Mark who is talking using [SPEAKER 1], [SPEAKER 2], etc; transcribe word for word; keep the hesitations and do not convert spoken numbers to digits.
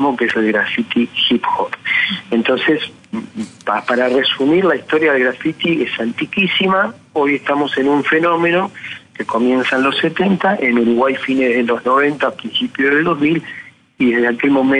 [SPEAKER 1] mismo, que es el graffiti hip hop. Entonces, pa para resumir, la historia del graffiti es antiquísima. Hoy estamos en un fenómeno que comienza en los setenta, en Uruguay fines de los noventa, principios del dos mil, y desde aquel momento